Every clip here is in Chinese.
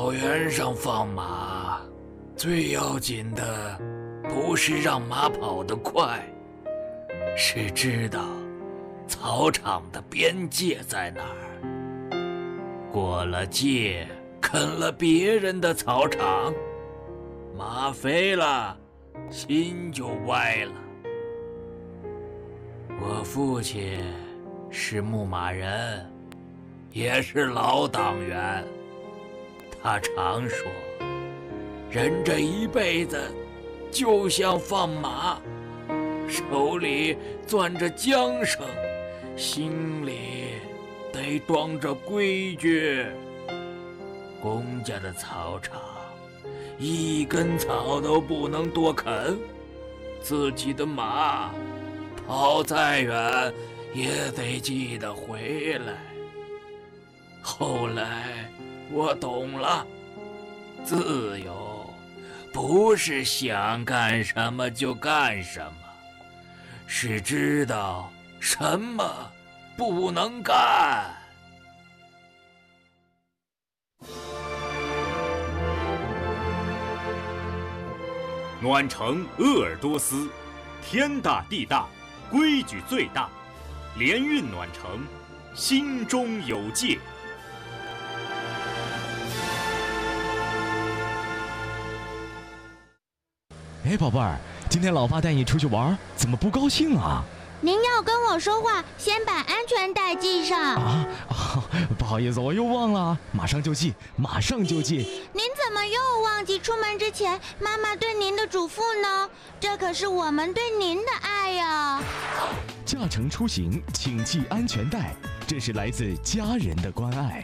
草原上放马，最要紧的不是让马跑得快，是知道草场的边界在哪儿。过了界，啃了别人的草场，马肥了，心就歪了。我父亲是牧马人，也是老党员。他常说，人这一辈子就像放马，手里攥着缰绳，心里得装着规矩。公家的草场，一根草都不能多啃，自己的马跑再远也得记得回来。后来我懂了，自由不是想干什么就干什么，是知道什么不能干。 暖城鄂尔多斯，天大地大，规矩最大，联运暖城，心中有界。 哎，宝贝儿，今天老爸带你出去玩，怎么不高兴啊？ 您要跟我说话，先把安全带系上。 不好意思，我又忘了，马上就系，马上就系。 您怎么又忘记出门之前妈妈对您的嘱咐呢？这可是我们对您的爱呀。 驾乘出行，请系安全带，这是来自家人的关爱。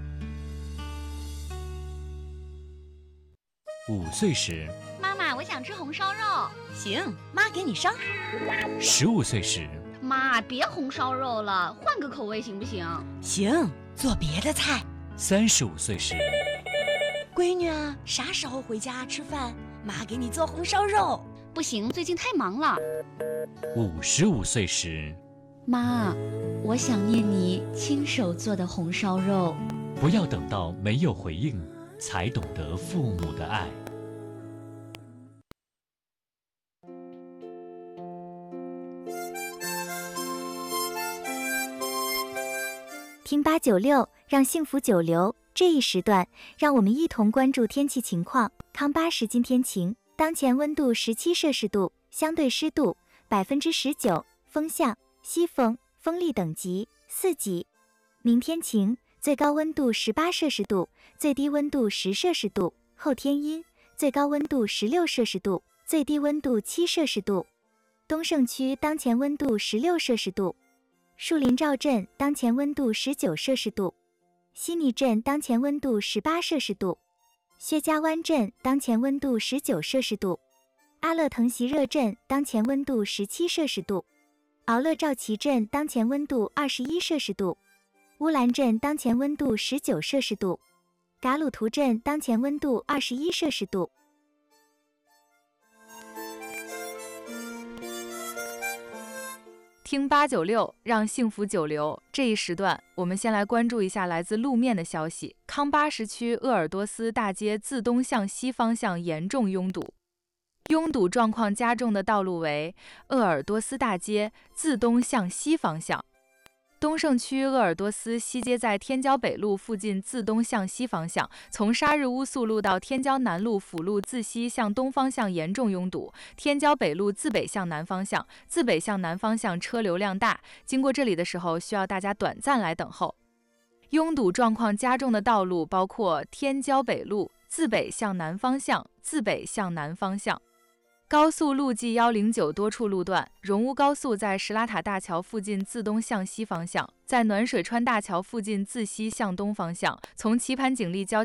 5岁时， 妈妈，我想吃红烧肉。 行，妈给你烧。 15岁时， 妈，别红烧肉了，换个口味行不行？ 行，做别的菜。 35岁时， 闺女啊，啥时候回家吃饭？妈给你做红烧肉。 不行，最近太忙了。 55岁时， 妈，我想念你亲手做的红烧肉。 不要等到没有回应，才懂得父母的爱。 听896，让幸福久留。这一时段，让我们一同关注天气情况。康巴时今天晴，当前温度17摄氏度，相对湿度19%，风向西风，风力等级4级。明天晴，最高温度18摄氏度，最低温度10摄氏度。后天阴，最高温度16摄氏度，最低温度7摄氏度。东胜区当前温度16摄氏度。树林赵镇当前温度19摄氏度，西尼镇当前温度18摄氏度，薛家湾镇当前温度19摄氏度，阿勒腾席热镇当前温度17摄氏度，敖勒赵旗镇当前温度21摄氏度，乌兰镇当前温度19摄氏度，噶鲁图镇当前温度21摄氏度。 听896，让幸福久留。这一时段，我们先来关注一下来自路面的消息。康巴什区鄂尔多斯大街自东向西方向严重拥堵，拥堵状况加重的道路为鄂尔多斯大街自东向西方向。东胜区鄂尔多斯西街在天骄北路附近自东向西方向，从沙日乌素路到天骄南路辅路自西向东方向严重拥堵，天骄北路自北向南方向，自北向南方向车流量大，经过这里的时候需要大家短暂来等候。拥堵状况加重的道路包括天骄北路自北向南方向，自北向南方向。高速路 G109 多处路段，荣乌高速在什拉塔大桥附近自东向西方向，在暖水川大桥附近自西向东方向，从棋盘锦立交